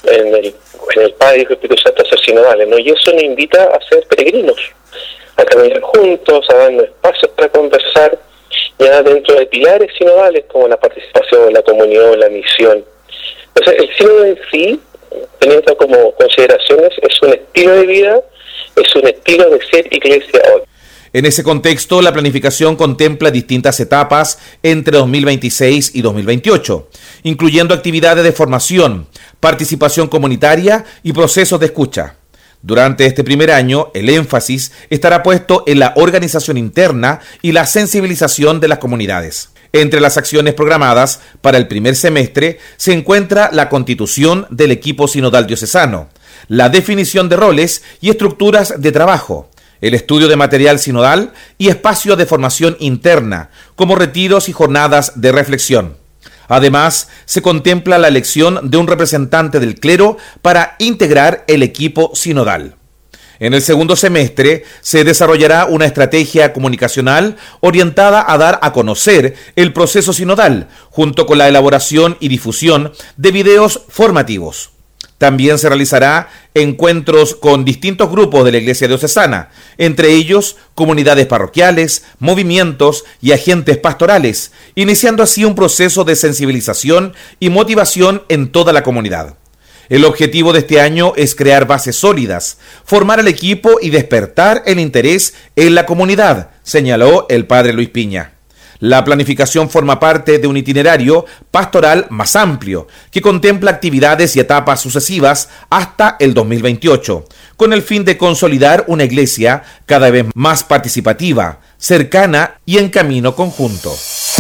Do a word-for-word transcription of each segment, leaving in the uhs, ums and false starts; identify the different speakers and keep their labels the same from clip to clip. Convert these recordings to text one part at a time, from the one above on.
Speaker 1: en el, en el Padre, Hijo y Espíritu Santo, a ser sinodales, ¿no? Y eso nos invita a ser peregrinos, a caminar juntos, a darnos espacios para conversar, ya dentro de pilares sinodales como la participación, la comunión, la misión. Entonces, el sínodo en sí, teniendo como consideraciones, es un estilo de vida, es un estilo de ser iglesia hoy.
Speaker 2: En ese contexto, la planificación contempla distintas etapas entre dos mil veintiséis y dos mil veintiocho, incluyendo actividades de formación, participación comunitaria y procesos de escucha. Durante este primer año, el énfasis estará puesto en la organización interna y la sensibilización de las comunidades. Entre las acciones programadas para el primer semestre se encuentra la constitución del equipo sinodal diocesano, la definición de roles y estructuras de trabajo, el estudio de material sinodal y espacios de formación interna, como retiros y jornadas de reflexión. Además, se contempla la elección de un representante del clero para integrar el equipo sinodal. En el segundo semestre se desarrollará una estrategia comunicacional orientada a dar a conocer el proceso sinodal, junto con la elaboración y difusión de videos formativos. También se realizará encuentros con distintos grupos de la Iglesia diocesana, entre ellos comunidades parroquiales, movimientos y agentes pastorales, iniciando así un proceso de sensibilización y motivación en toda la comunidad. El objetivo de este año es crear bases sólidas, formar el equipo y despertar el interés en la comunidad, señaló el padre Luis Piña. La planificación forma parte de un itinerario pastoral más amplio, que contempla actividades y etapas sucesivas hasta el dos mil veintiocho, con el fin de consolidar una iglesia cada vez más participativa, cercana y en camino conjunto.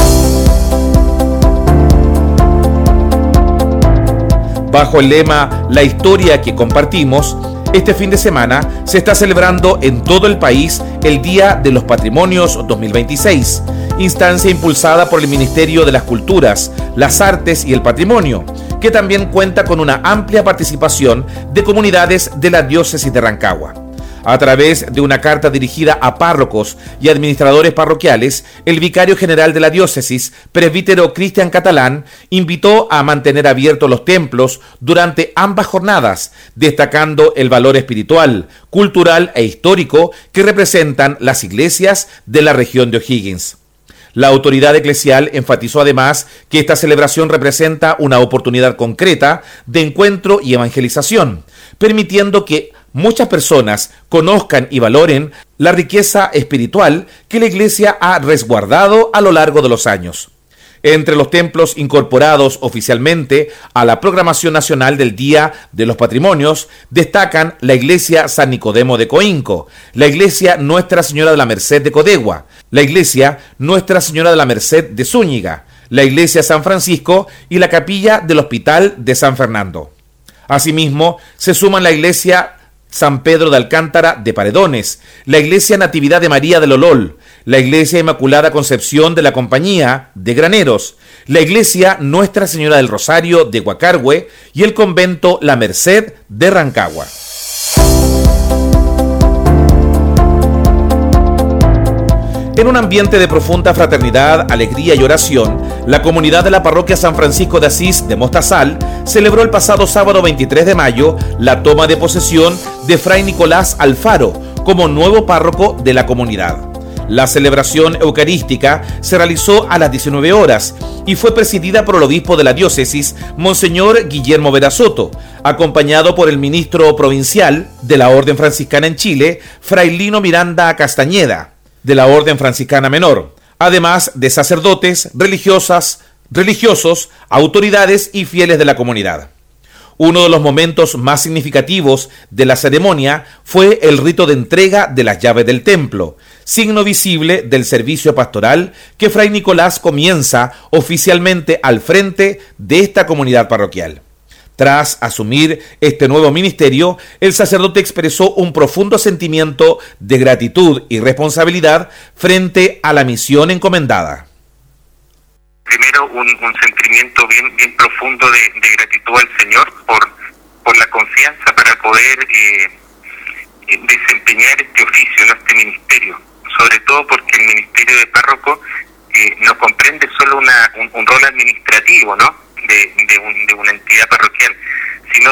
Speaker 2: Bajo el lema La historia que compartimos, este fin de semana se está celebrando en todo el país el Día de los Patrimonios dos mil veintiséis, instancia impulsada por el Ministerio de las Culturas, las Artes y el Patrimonio, que también cuenta con una amplia participación de comunidades de la diócesis de Rancagua. A través de una carta dirigida a párrocos y administradores parroquiales, el vicario general de la diócesis, presbítero Cristian Catalán, invitó a mantener abiertos los templos durante ambas jornadas, destacando el valor espiritual, cultural e histórico que representan las iglesias de la región de O'Higgins. La autoridad eclesial enfatizó además que esta celebración representa una oportunidad concreta de encuentro y evangelización, permitiendo que muchas personas conozcan y valoren la riqueza espiritual que la Iglesia ha resguardado a lo largo de los años. Entre los templos incorporados oficialmente a la programación nacional del Día de los Patrimonios destacan la Iglesia San Nicodemo de Coínco, la Iglesia Nuestra Señora de la Merced de Codegua, la Iglesia Nuestra Señora de la Merced de Zúñiga, la Iglesia San Francisco y la Capilla del Hospital de San Fernando. Asimismo, se suman la Iglesia San Pedro de Alcántara de Paredones, la Iglesia Natividad de María del Olol, la Iglesia Inmaculada Concepción de la Compañía de Graneros, la Iglesia Nuestra Señora del Rosario de Guacargüe y el Convento La Merced de Rancagua. En un ambiente de profunda fraternidad, alegría y oración, la comunidad de la parroquia San Francisco de Asís de Mostazal celebró el pasado sábado veintitrés de mayo la toma de posesión de Fray Nicolás Alfaro como nuevo párroco de la comunidad. La celebración eucarística se realizó a las diecinueve horas y fue presidida por el obispo de la diócesis, Monseñor Guillermo Verasoto, acompañado por el ministro provincial de la Orden Franciscana en Chile, Fray Lino Miranda Castañeda, de la Orden Franciscana Menor, además de sacerdotes, religiosas, religiosos, autoridades y fieles de la comunidad. Uno de los momentos más significativos de la ceremonia fue el rito de entrega de las llaves del templo, signo visible del servicio pastoral que Fray Nicolás comienza oficialmente al frente de esta comunidad parroquial. Tras asumir este nuevo ministerio, el sacerdote expresó un profundo sentimiento de gratitud y responsabilidad frente a la misión encomendada.
Speaker 3: Primero, un, un sentimiento bien, bien profundo de, de gratitud al Señor por, por la confianza para poder eh, desempeñar este oficio, ¿no? Este ministerio. Sobre todo porque el ministerio de párroco eh, no comprende solo una, un, un rol administrativo, ¿no? De, de, un, de una entidad parroquial,